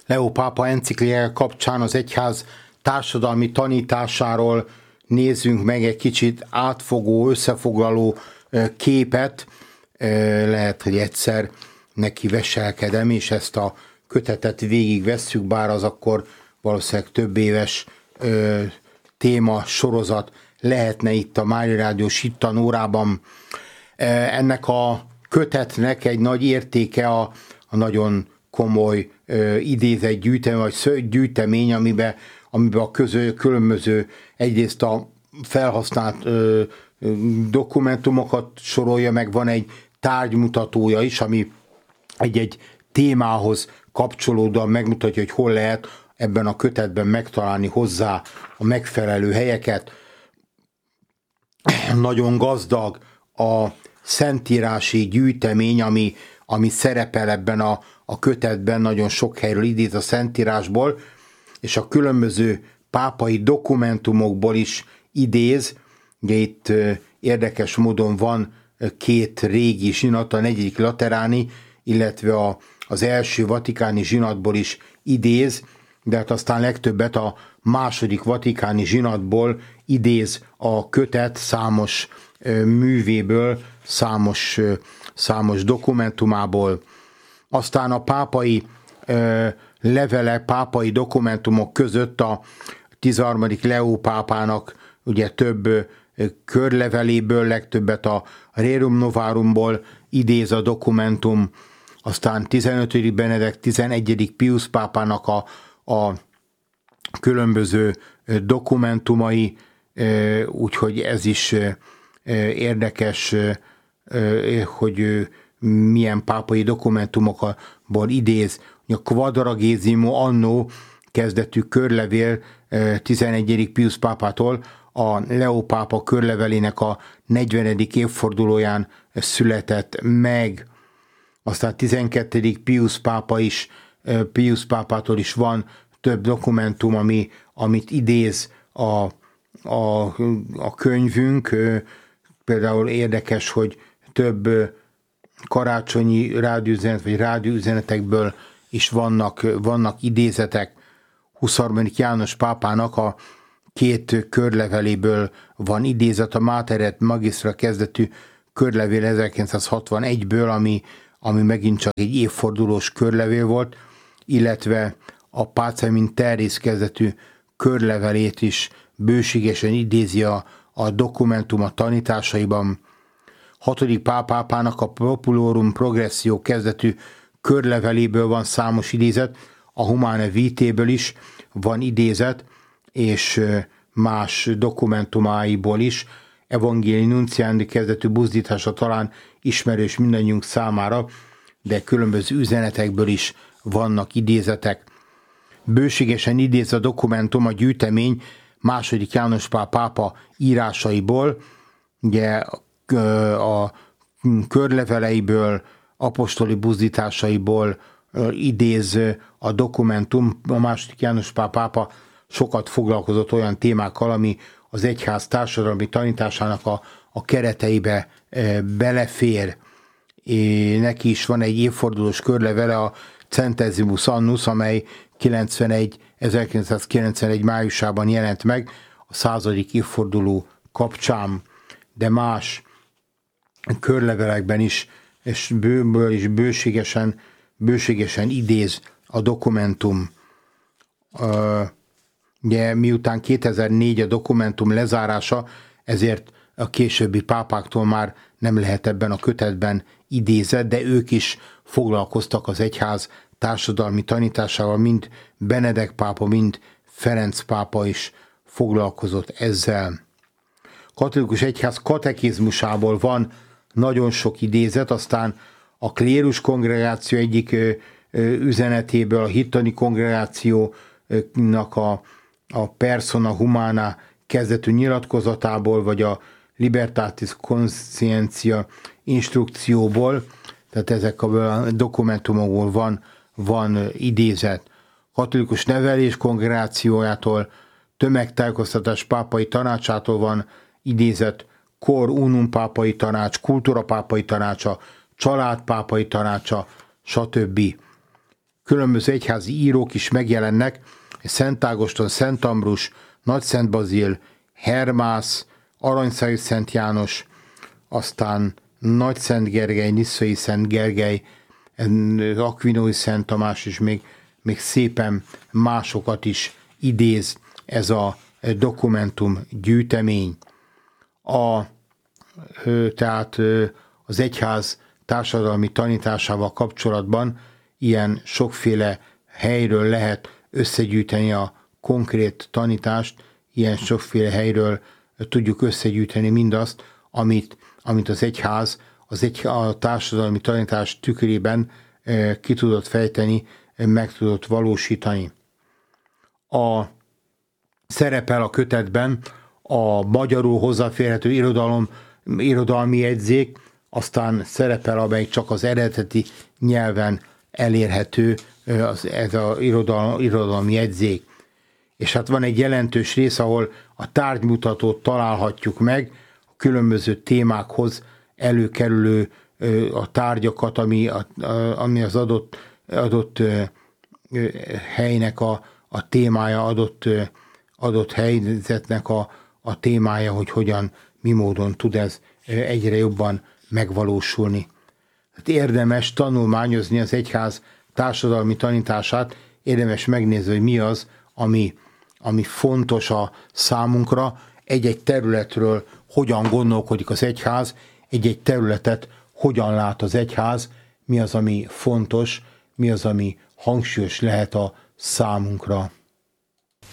Leó pápa enciklikája kapcsán az egyház társadalmi tanításáról nézzünk meg egy kicsit átfogó, összefoglaló képet. Lehet, hogy egyszer neki veselkedem, és ezt a kötetet végigvesszük, bár az akkor valószínűleg több éves téma sorozat lehetne itt a Mária Rádiós hittanórában. Ennek a kötetnek egy nagy értéke a nagyon komoly idézett gyűjtemény, vagy gyűjtemény, amiben a különböző egyrészt a felhasznált dokumentumokat sorolja meg, van egy tárgymutatója is, ami egy témához kapcsolódóan megmutatja, hogy hol lehet ebben a kötetben megtalálni hozzá a megfelelő helyeket. Nagyon gazdag a szentírási gyűjtemény, ami szerepel ebben a kötetben, nagyon sok helyről idéz a szentírásból, és a különböző pápai dokumentumokból is idéz. Ugye itt érdekes módon van két régi zsinat, a negyedik lateráni, illetve az első vatikáni zsinatból is idéz, de hát aztán legtöbbet a második vatikáni zsinatból idéz a kötet számos művéből, számos dokumentumából. Aztán a pápai levelek, pápai dokumentumok között a 13. Leó pápának ugye több körleveléből, legtöbbet a Rerum Novarumból idéz a dokumentum, aztán 15. Benedek, 11. Pius pápának a különböző dokumentumai, úgyhogy ez is érdekes, hogy milyen pápai dokumentumokból idéz. A Quadragesimo anno kezdetű körlevél 11. Pius pápától a Leó pápa körlevelének a 40. évfordulóján született meg. Aztán 12. Pius pápától is van több dokumentum, amit idéz a könyvünk. Például érdekes, hogy több karácsonyi rádióüzenet vagy rádióüzenetekből is vannak idézetek. 23. János pápának a két körleveléből van idézet, a Mater et Magistra kezdetű körlevél 1961-ből, ami megint csak egy évfordulós körlevél volt, illetve a Pacem in Terris kezdetű körlevelét is bőségesen idézi a dokumentum a tanításaiban. 6. pápának a Populorum Progressio kezdetű körleveléből van számos idézet, a Humane Vitéből is van idézet, és más dokumentumáiból is. Evangelii Nunciandi kezdetű buzdítása talán ismerős mindannyiunk számára, de különböző üzenetekből is vannak idézetek. Bőségesen idéz a dokumentum, a gyűjtemény II. János Pál pápa írásaiból, ugye a körleveleiből, apostoli buzdításaiból idéz a dokumentum. A II. János Pál pápa sokat foglalkozott olyan témákkal, ami az egyház társadalmi tanításának a kereteibe belefér. Neki is van egy évfordulós körlevele, a Centesimus Annus, amely 1991 májusában jelent meg a 100. évforduló kapcsán, de más körlevelekben is, és bőből is bőségesen idéz a dokumentum. Ugye miután 2004 a dokumentum lezárása, ezért a későbbi pápáktól már nem lehet ebben a kötetben idézet, de ők is foglalkoztak az egyház társadalmi tanításával, mind Benedek pápa, mind Ferenc pápa is foglalkozott ezzel. Katolikus egyház katekizmusából van nagyon sok idézet, aztán a klérus kongregáció egyik üzenetéből, a hittani kongregációnak a Persona Humana kezdetű nyilatkozatából, vagy a Libertatis Conscientia instrukcióból, tehát ezek a dokumentumokból van idézet. Katolikus nevelés kongregációjától, tömegtájékoztatás pápai tanácsától van idézet, Cor Unum pápai tanács, kultúra pápai tanácsa, család pápai tanácsa, stb. különböző egyházi írók is megjelennek, Szent Ágoston, Szent Ambrus, Nagy Szent Bazil, Hermász, Aranyszájú Szent János, aztán Nagy Szent Gergely, Nisszai Szent Gergely, Akvinói Szent Tamás, és még szépen másokat is idéz ez a dokumentum gyűjtemény. Tehát az egyház társadalmi tanításával kapcsolatban ilyen sokféle helyről lehet összegyűjteni a konkrét tanítást, ilyen sokféle helyről tudjuk összegyűjteni mindazt, amit az egyház a társadalmi tanítás tükrében ki tudott fejteni, meg tudott valósítani. Szerepel a kötetben a magyarul hozzáférhető irodalmi jegyzék, aztán szerepel, amelyik csak az eredeti nyelven elérhető, ez az irodalmi jegyzék. És hát van egy jelentős rész, ahol a tárgymutatót találhatjuk meg, a különböző témákhoz előkerülő a tárgyakat, ami az adott helynek a témája, adott helyzetnek a témája, hogy hogyan, mi módon tud ez egyre jobban megvalósulni. Hát érdemes tanulmányozni az egyház társadalmi tanítását, érdemes megnézni, hogy mi az, ami fontos a számunkra, egy-egy területről hogyan gondolkodik az egyház, egy-egy területet hogyan lát az egyház, mi az, ami fontos, mi az, ami hangsúlyos lehet a számunkra.